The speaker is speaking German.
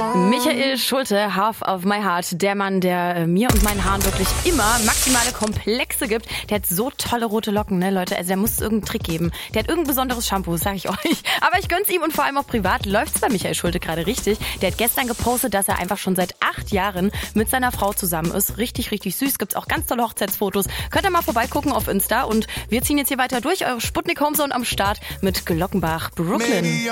Michael Schulte, Half of My Heart, der Mann, der mir und meinen Haaren wirklich immer maximale Komplexe gibt. Der hat so tolle rote Locken, ne, Leute. Also der muss irgendeinen Trick geben. Der hat irgendein besonderes Shampoo, sag ich euch. Aber ich gönn's ihm und vor allem auch privat läuft's bei Michael Schulte gerade richtig. Der hat gestern gepostet, dass er einfach schon seit 8 Jahren mit seiner Frau zusammen ist. Richtig, richtig süß. Gibt's auch ganz tolle Hochzeitsfotos. Könnt ihr mal vorbeigucken auf Insta. Und wir ziehen jetzt hier weiter durch. Eure Sputnik Homezone am Start mit Glockenbach, Brooklyn.